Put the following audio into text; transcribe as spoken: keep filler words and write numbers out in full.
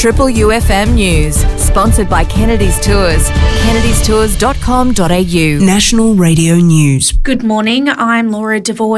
Triple U F M News, sponsored by Kennedy's Tours. kennedys tours dot com dot a u. National Radio News. Good morning, I'm Laura Devoy.